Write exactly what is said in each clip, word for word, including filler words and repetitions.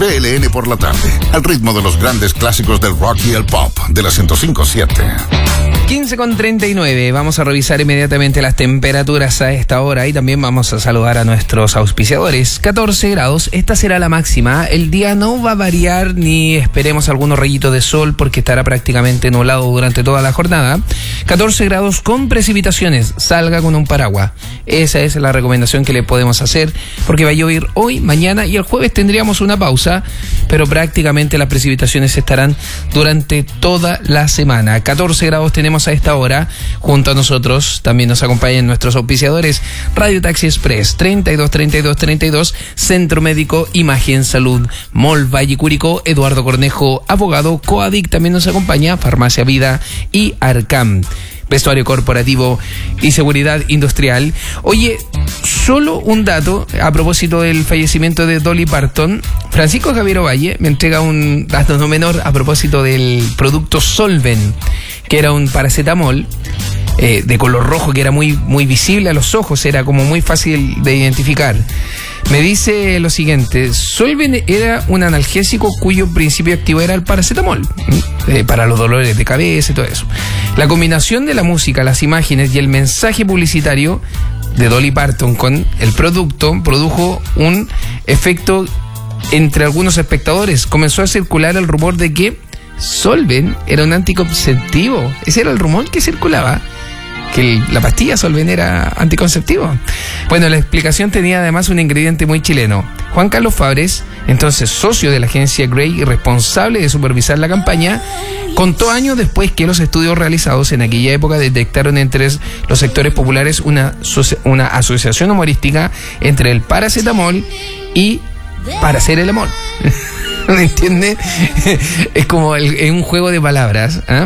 B L N por la tarde, al ritmo de los grandes clásicos del rock y el pop de la ciento cinco punto siete. quince con treinta y nueve. Vamos a revisar inmediatamente las temperaturas a esta hora y también vamos a saludar a nuestros auspiciadores. catorce grados, esta será la máxima. El día no va a variar ni esperemos algunos rayitos de sol porque estará prácticamente nublado durante toda la jornada. catorce grados con precipitaciones. Salga con un paraguas. Esa es la recomendación que le podemos hacer porque va a llover hoy, mañana y el jueves tendríamos una pausa, pero prácticamente las precipitaciones estarán durante toda la semana. catorce grados tenemos a esta hora. Junto a nosotros también nos acompañan nuestros auspiciadores Radio Taxi Express, treinta y dos, treinta y dos, treinta y dos, Centro Médico Imagen Salud, Mall Valle Curicó, Eduardo Cornejo, abogado, Coadic también nos acompaña, Farmacia Vida y Arcam, vestuario corporativo y seguridad industrial. Oye, solo un dato a propósito del fallecimiento de Dolly Parton. Francisco Javier Ovalle me entrega un dato no menor a propósito del producto Solven, que era un paracetamol eh, de color rojo que era muy, muy visible a los ojos, era como muy fácil de identificar. Me dice lo siguiente: Solven era un analgésico cuyo principio activo era el paracetamol, eh, para los dolores de cabeza y todo eso. La combinación de la música, las imágenes y el mensaje publicitario de Dolly Parton con el producto produjo un efecto entre algunos espectadores. Comenzó a circular el rumor de que Solven era un anticonceptivo. Ese era el rumor que circulaba, que el, la pastilla Solven era anticonceptivo. Bueno, la explicación tenía además un ingrediente muy chileno. Juan Carlos Fabres, entonces socio de la agencia Grey y responsable de supervisar la campaña, contó años después que los estudios realizados en aquella época detectaron entre los sectores populares una, una asociación humorística entre el paracetamol y para hacer el amor. ¿Me entiende? Es como el, es un juego de palabras, ¿eh?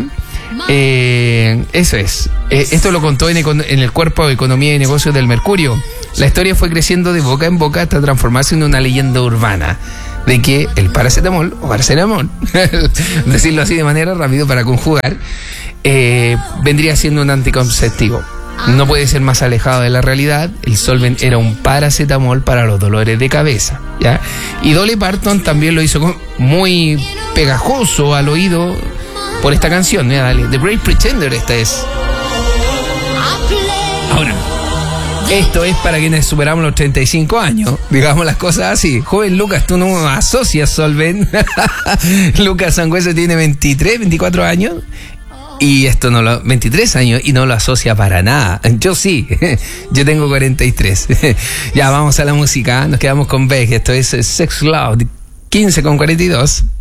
Eh, eso es. Eh, esto lo contó en, en el Cuerpo de Economía y Negocios del Mercurio. La historia fue creciendo de boca en boca hasta transformarse en una leyenda urbana de que el paracetamol o paracetamol, decirlo así de manera rápido para conjugar, eh, vendría siendo un anticonceptivo. No puede ser más alejado de la realidad. El Solven era un paracetamol para los dolores de cabeza, ¿ya? Y Dolly Parton también lo hizo muy pegajoso al oído por esta canción, ¿eh? Dale, The Great Pretender, esta es. Ahora, esto es para quienes superamos los treinta y cinco años, digamos las cosas así. Joven Lucas, tú no asocias Solven. Lucas Sangüesa tiene veintitrés, veinticuatro años. Y esto no lo, veintitrés años y no lo asocia para nada. Yo sí, yo tengo cuarenta y tres. Ya vamos a la música, nos quedamos con Beck. Esto es Sex Loud, quince con cuarenta y dos.